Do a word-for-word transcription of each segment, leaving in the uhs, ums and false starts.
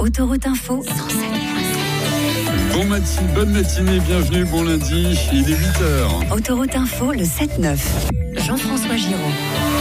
Autoroute Info cent sept virgule sept. Bon matin, bonne matinée, bienvenue, bon lundi, il est huit heures. Autoroute Info, le sept neuf. Jean-François Giraud.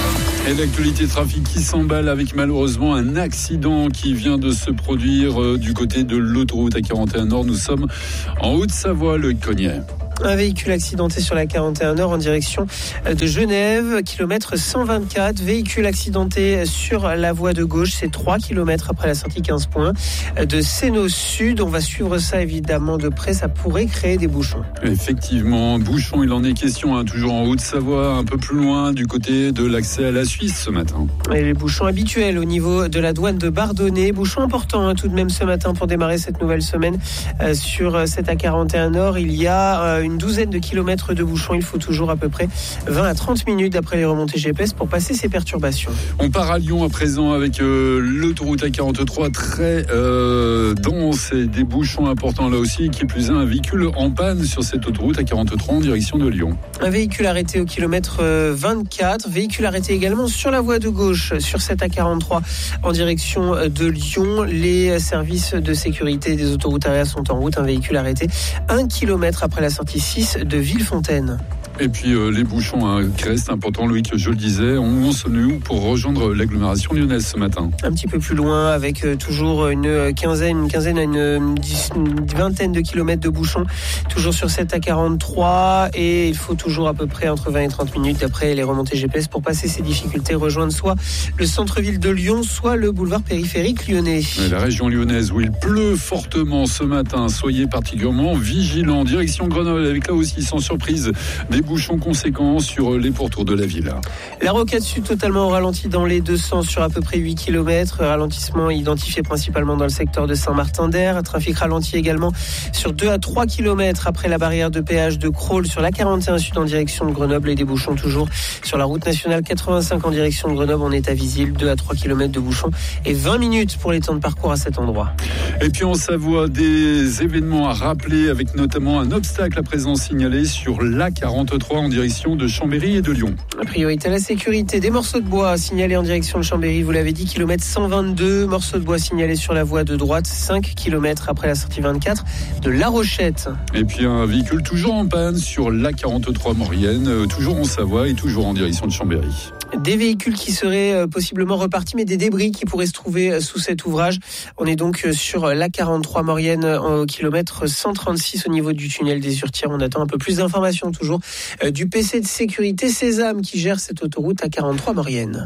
Et l'actualité trafic qui s'emballe avec malheureusement un accident qui vient de se produire euh, du côté de l'autoroute A quarante et un Nord. Nous sommes en Haute-Savoie, le Cognet. Un véhicule accidenté sur la quarante et un Nord en direction de Genève, kilomètre cent vingt-quatre. Véhicule accidenté sur la voie de gauche, c'est trois kilomètres après la sortie quinze points de Sénos Sud. On va suivre ça évidemment de près, ça pourrait créer des bouchons. Effectivement, bouchons, il en est question, hein, toujours en Haute-Savoie, un peu plus loin du côté de l'accès à la Suisse ce matin. Et les bouchons habituels au niveau de la douane de Bardonnay. Bouchons importants hein, tout de même ce matin pour démarrer cette nouvelle semaine euh, sur cette A quarante et un Nord. Il y a euh, une douzaine de kilomètres de bouchons. Il faut toujours à peu près vingt à trente minutes d'après les remontées G P S pour passer ces perturbations. On part à Lyon à présent avec euh, l'autoroute A quarante-trois très euh, dense et des bouchons importants là aussi. Qui plus est, un véhicule en panne sur cette autoroute A quarante-trois en direction de Lyon. Un véhicule arrêté au kilomètre vingt-quatre. Véhicule arrêté également sur la voie de gauche sur cette A quarante-trois en direction de Lyon. Les services de sécurité des autoroutes arrière sont en route. Un véhicule arrêté un kilomètre après la sortie six de Villefontaine. Et puis euh, les bouchons hein, qui restent importants, Loïc, je le disais, on se nous pour rejoindre l'agglomération lyonnaise ce matin. Un petit peu plus loin, avec euh, toujours une quinzaine, une quinzaine à une, une, une vingtaine de kilomètres de bouchons, toujours sur cette A quarante-trois, et il faut toujours à peu près entre vingt et trente minutes d'après les remontées G P S pour passer ces difficultés, rejoindre soit le centre-ville de Lyon, soit le boulevard périphérique lyonnais. Et la région lyonnaise où il pleut fortement ce matin, soyez particulièrement vigilants. Direction Grenoble, avec là aussi sans surprise des bouchons conséquents sur les pourtours de la ville. La rocade sud totalement au ralenti dans les deux sens sur à peu près huit kilomètres. Ralentissement identifié principalement dans le secteur de Saint-Martin-d'Air. Trafic ralenti également sur deux à trois kilomètres après la barrière de péage de Crolles sur la quarante et un Sud en direction de Grenoble et des bouchons toujours sur la route nationale quatre-vingt-cinq en direction de Grenoble en état visible. deux à trois kilomètres de bouchons et vingt minutes pour les temps de parcours à cet endroit. Et puis en Savoie, des événements à rappeler avec notamment un obstacle à présent signalé sur l'A quarante-trois en direction de Chambéry et de Lyon. La priorité à la sécurité. Des morceaux de bois signalés en direction de Chambéry, vous l'avez dit, kilomètre cent vingt-deux. Morceaux de bois signalés sur la voie de droite, cinq kilomètres après la sortie vingt-quatre de La Rochette. Et puis un véhicule toujours en panne sur l'A quarante-trois Maurienne, toujours en Savoie et toujours en direction de Chambéry. Des véhicules qui seraient possiblement repartis, mais des débris qui pourraient se trouver sous cet ouvrage. On est donc sur l'A quarante-trois Maurienne au kilomètre cent trente-six au niveau du tunnel des Hurtières. On attend un peu plus d'informations toujours du P C de sécurité Sésame qui gère cette autoroute A quarante-trois Maurienne.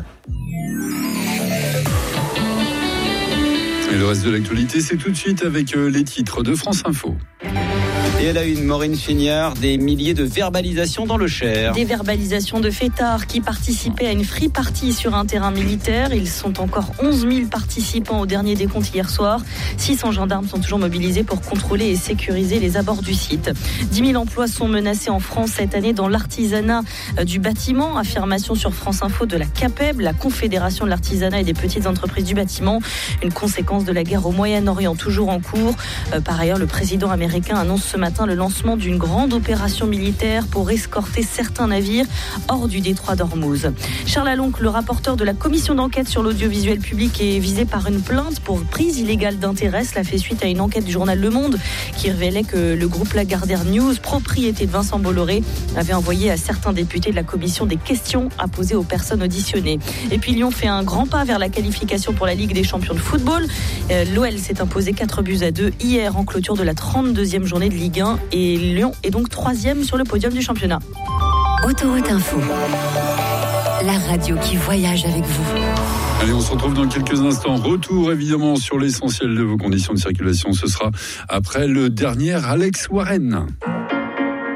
Et le reste de l'actualité, c'est tout de suite avec les titres de France Info. Et à la une, Maureen Chignard, des milliers de verbalisations dans le Cher. Des verbalisations de fêtards qui participaient à une free party sur un terrain militaire. Ils sont encore onze mille participants au dernier décompte hier soir. six cents gendarmes sont toujours mobilisés pour contrôler et sécuriser les abords du site. dix mille emplois sont menacés en France cette année dans l'artisanat du bâtiment. Affirmation sur France Info de la CAPEB, la Confédération de l'artisanat et des petites entreprises du bâtiment. Une conséquence de la guerre au Moyen-Orient toujours en cours. Par ailleurs, le président américain annonce ce matin le lancement d'une grande opération militaire pour escorter certains navires hors du détroit d'Ormuz. Charles Alonque, le rapporteur de la commission d'enquête sur l'audiovisuel public, est visé par une plainte pour prise illégale d'intérêt. Cela fait suite à une enquête du journal Le Monde qui révélait que le groupe Lagardère News, propriété de Vincent Bolloré, avait envoyé à certains députés de la commission des questions à poser aux personnes auditionnées. Et puis Lyon fait un grand pas vers la qualification pour la Ligue des champions de football. Euh, L'O L s'est imposé quatre buts à deux hier en clôture de la trente-deuxième journée de Ligue un. Et Lyon est donc troisième sur le podium du championnat. Autoroute Info, la radio qui voyage avec vous. Allez, on se retrouve dans quelques instants. Retour évidemment sur l'essentiel de vos conditions de circulation. Ce sera après le dernier Alex Warren.